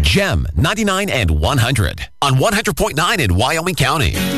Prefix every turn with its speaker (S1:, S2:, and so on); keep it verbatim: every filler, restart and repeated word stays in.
S1: Gem ninety-nine and one hundred on one hundred point nine in Wyoming County.